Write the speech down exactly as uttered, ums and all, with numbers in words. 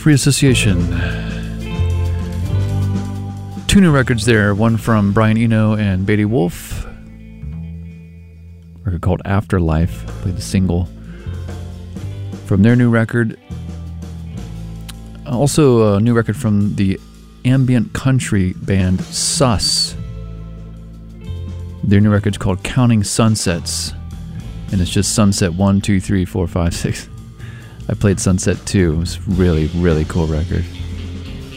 Free Association. Two new records there, one from Brian Eno and Beatty Wolf. A record called Afterlife. I played the single from their new record. Also a new record from the ambient country band Sus. Their new record's called Counting Sunsets. And it's just Sunset one, two, three, four, five, six. I played Sunset two. It was really, really cool record.